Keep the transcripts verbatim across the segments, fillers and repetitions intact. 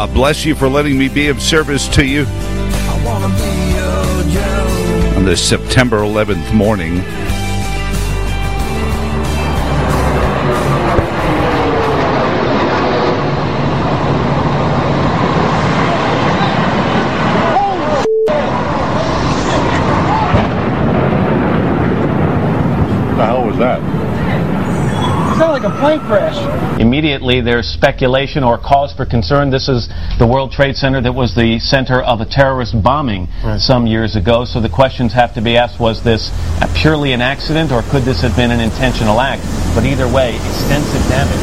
God bless you for letting me be of service to you on this September eleventh morning. What the hell was that? It sounded like a plane crash. Immediately, there's speculation or cause for concern. This is the World Trade Center that was the center of a terrorist bombing right. some years ago. So the questions have to be asked, was this a purely an accident or could this have been an intentional act? But either way, extensive damage.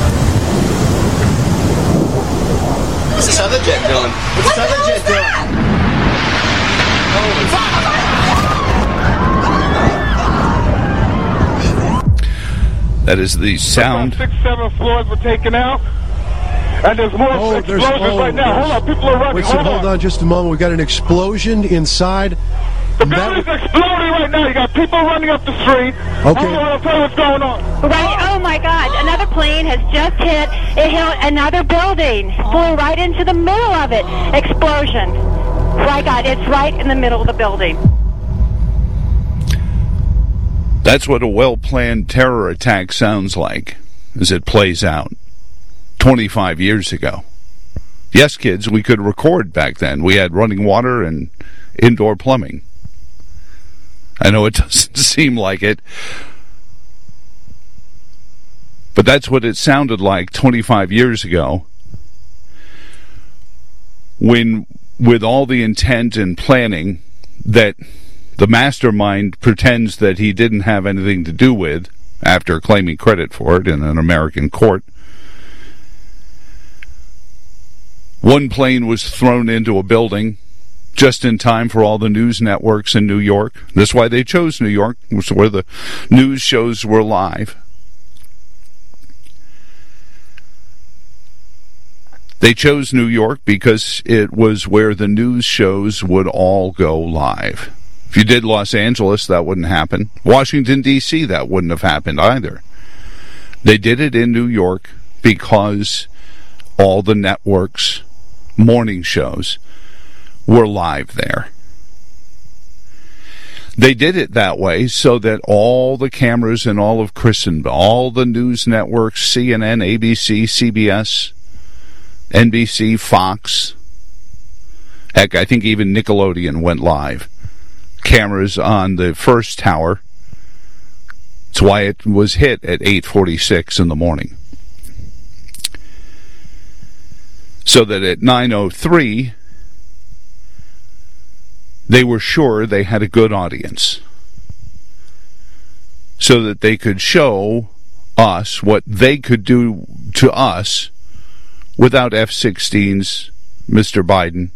What's this other jet doing? What's this other jet doing? Holy fuck! That is the sound. Six, seven floors were taken out. And there's more oh, explosions oh, right now. Hold on, people are running. Wait, hold, hold on. on just a moment. We've got an explosion inside. The building's exploding right now. You got people running up the street. Okay. Hold on, I'll tell you what's going on. Right, oh my God, another plane has just hit, it hit another building. Flew right into the middle of it. Explosion. My God, it's right in the middle of the building. That's what a well-planned terror attack sounds like as it plays out twenty-five years ago. Yes, kids, we could record back then. We had running water and indoor plumbing. I know it doesn't seem like it, but that's what it sounded like twenty-five years ago when, with all the intent and planning that the mastermind pretends that he didn't have anything to do with after claiming credit for it in an American court. One plane was thrown into a building just in time for all the news networks in New York. That's why they chose New York, which is where the news shows were live. They chose New York because it was where the news shows would all go live. If you did Los Angeles, that wouldn't happen. Washington, D C, that wouldn't have happened either. They did it in New York because all the networks' morning shows were live there. They did it that way so that all the cameras in all of Christendom, all the news networks, C N N, A B C, C B S, N B C, Fox, heck, I think even Nickelodeon went live. Cameras on the first tower. That's why it was hit at eight forty-six in the morning. So that at nine oh three, they were sure they had a good audience. So that they could show us what they could do to us without F sixteens, Mister Biden,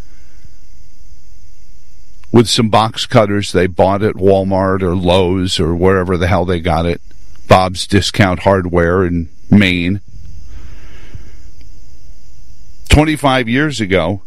with some box cutters they bought at Walmart or Lowe's or wherever the hell they got it. Bob's Discount Hardware in Maine. twenty-five years ago,